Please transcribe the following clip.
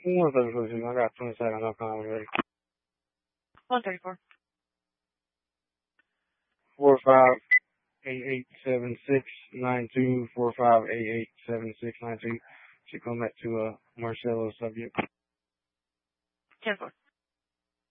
134. I got 20 seconds. I'll come ready. 134. 45887692. 45887692. Should come back to Marcelo subject. 10-4.